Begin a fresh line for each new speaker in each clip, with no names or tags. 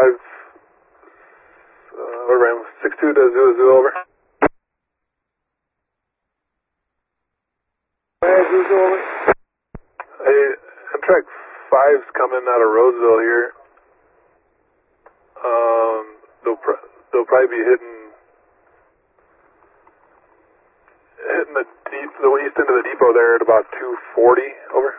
what am I, 62 to 00, over.
Over.
Hey, Amtrak 5's coming out of Roseville here. They'll probably be hitting the east end of the depot there at about 240, over.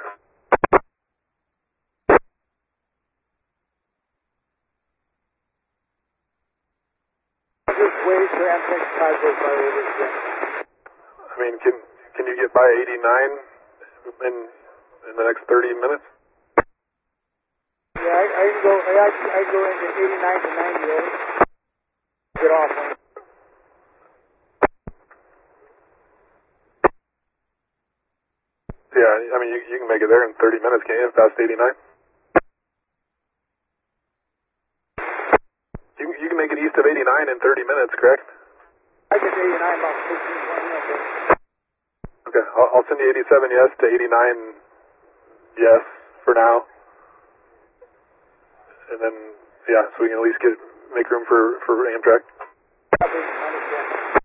Just wait for Amtrak 5 goes by over again.
I mean, can you get by 89 in the next 30 minutes?
Yeah, I can go into 89 to 90, over. Get off one.
Yeah, I mean, you can make it there in 30 minutes, can't you, past 89? You can make it east of 89 in 30 minutes, correct?
I get to 89 about 15, 20 minutes.
Okay, I'll send you 87 yes to 89 yes for now. And then, yeah, so we can at least make room for Amtrak.
Understand.